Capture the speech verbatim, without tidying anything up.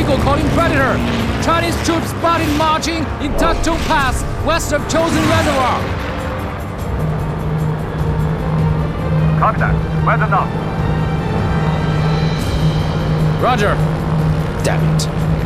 Eagle calling Predator. Chinese troops spotted marching in Taktung Pass, west of Chosin Reservoir. Copy that. Where's the knock? Roger. Damn it.